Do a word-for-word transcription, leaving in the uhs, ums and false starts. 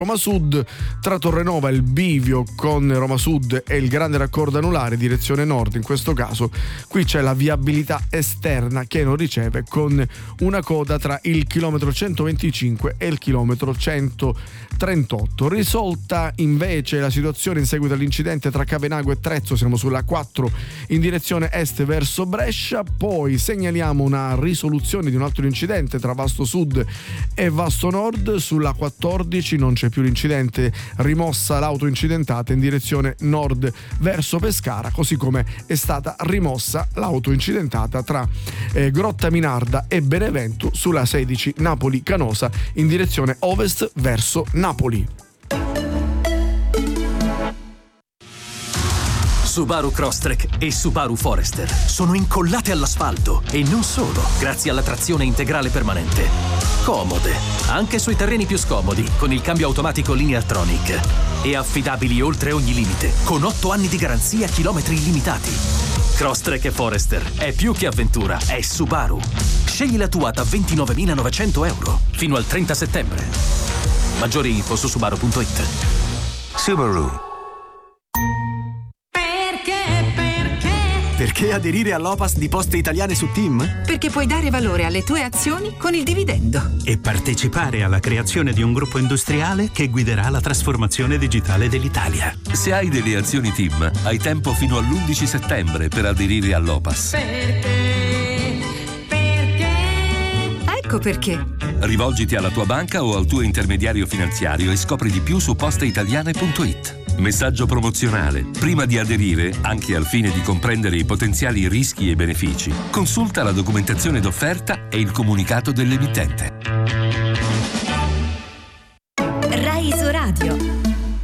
Roma Sud, tra Torrenova e il bivio con Roma Sud e il grande raccordo anulare direzione nord. In questo caso qui c'è la viabilità esterna che non riceve, con una coda tra il chilometro centoventicinque e il chilometro centotrentotto. Risolta invece la situazione in seguito all'incidente tra Cavenago e Trezzo, siamo sulla quattro in direzione est verso Brescia. Poi segnaliamo una risoluzione di un altro incidente tra Vasto Sud e Vasto Nord. Sulla quattordici non c'è più l'incidente, rimossa l'auto incidentata in direzione nord verso Pescara, così come è stata rimossa l'auto incidentata tra eh, Grotta Minarda e Benevento sulla sedici Napoli Canosa in direzione ovest verso Napoli. Subaru Crosstrek e Subaru Forester sono incollate all'asfalto, e non solo, grazie alla trazione integrale permanente. Comode, anche sui terreni più scomodi, con il cambio automatico Lineartronic. E affidabili oltre ogni limite, con otto anni di garanzia, chilometri illimitati. Crosstrek e Forester è più che avventura, è Subaru. Scegli la tua da ventinovemilanovecento euro fino al trenta settembre. Maggiori info su subaru punto it. Subaru. Perché aderire all'Opas di Poste Italiane su Team? Perché puoi dare valore alle tue azioni con il dividendo. E partecipare alla creazione di un gruppo industriale che guiderà la trasformazione digitale dell'Italia. Se hai delle azioni Team, hai tempo fino all'undici settembre per aderire all'Opas. Perché? Perché? Ecco perché. Rivolgiti alla tua banca o al tuo intermediario finanziario e scopri di più su posteitaliane punto it. Messaggio promozionale. Prima di aderire, anche al fine di comprendere i potenziali rischi e benefici, consulta la documentazione d'offerta e il comunicato dell'emittente. Rai Isoradio.